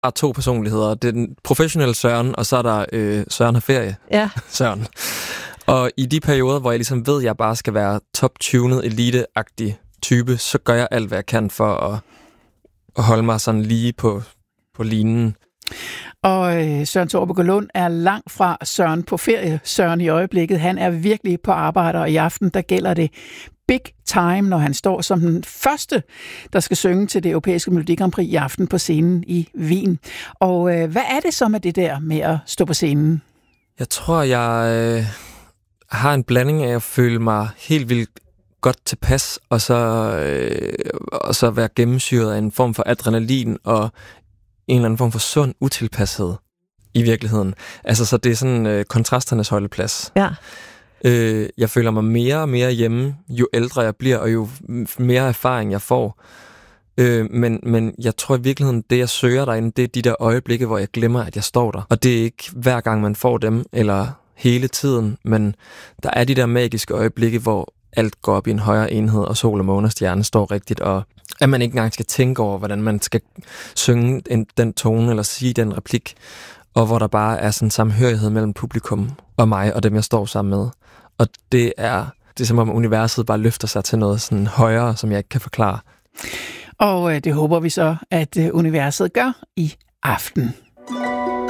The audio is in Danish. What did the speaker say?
Der er 2 personligheder. Det er den professionelle Søren, og så er der Søren har ferie. Ja. Søren. Og i de perioder, hvor jeg ligesom ved, at jeg bare skal være top-tunet, elite-agtig type, så gør jeg alt, hvad jeg kan for at holde mig sådan lige på linen. Og Søren Thorby Lund er langt fra Søren på ferie. Søren i øjeblikket, han er virkelig på arbejde, og i aften, der gælder det big time, når han står som den første, der skal synge til det europæiske Melodi Grand Prix i aften på scenen i Wien. Og hvad er det så med det der med at stå på scenen? Jeg tror, jeg har en blanding af at føle mig helt vildt godt tilpas, og så være gennemsyret af en form for adrenalin og en eller anden form for sund utilpashed i virkeligheden. Altså, så det er sådan kontrasternes holdeplads. Ja. Jeg føler mig mere og mere hjemme, jo ældre jeg bliver, og jo mere erfaring jeg får. Men jeg tror i virkeligheden, det jeg søger derinde, det er de der øjeblikke, hvor jeg glemmer, at jeg står der. Og det er ikke hver gang, man får dem, eller hele tiden, men der er de der magiske øjeblikke, hvor alt går op i en højere enhed, og sol og måne og stjerne står rigtigt, og at man ikke engang skal tænke over, hvordan man skal synge den tone, eller sige den replik, og hvor der bare er sådan en samhørighed mellem publikum og mig, og dem, jeg står sammen med. Og det er som om universet bare løfter sig til noget sådan højere, som jeg ikke kan forklare. Og det håber vi så, at universet gør i aften.